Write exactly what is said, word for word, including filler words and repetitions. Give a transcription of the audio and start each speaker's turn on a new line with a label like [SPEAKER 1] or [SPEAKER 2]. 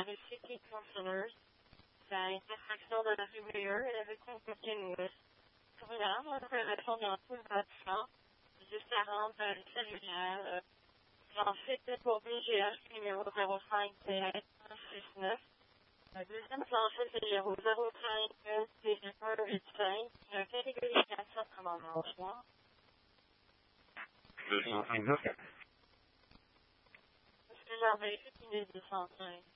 [SPEAKER 1] Russie qui est tronçonneuse. C'est à l'intersection de la rue Bleueux et la rue Constantine-Ouest. Tournant, on peut répondre dans tout le bâtiment, jusqu'à rendre à cellulaire. Plancher pour B G H numéro zéro cinq T S un six neuf. Le deuxième plancher, c'est numéro zéro cinq T G un huit cinq. La catégorie quatre cents commandement au soir.
[SPEAKER 2] deux cent cinq.
[SPEAKER 1] Est-ce que j'en vérifie qu'il est deux cent cinq?